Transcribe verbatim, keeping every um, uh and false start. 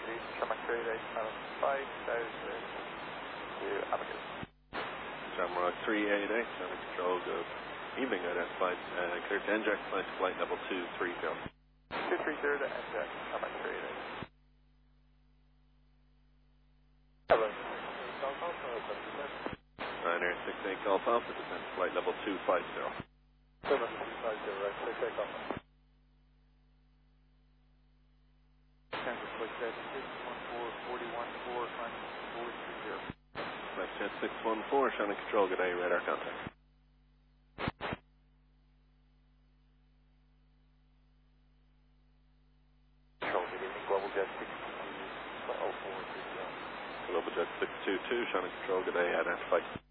Sherman three eight seven five thousand to Abigail. Shamrock three eight eight, Shannon Control, good evening, identified, uh, clear to N J X, flight to flight level two three zero. two three zero to N J X, Sherman three eight eight. Hello. Ryanair six eight Golf Alpha, descent to flight level two five zero. seven two five zero, right, so take off. Kansas Flight Jet six one four, forty-one four, climbing four three zero. Flight Jet six one four, Shannon Control, good day, radar contact. Control, good evening, Global Jet six two two, four three zero. Global Jet six two two, Shannon Control, good day, identified.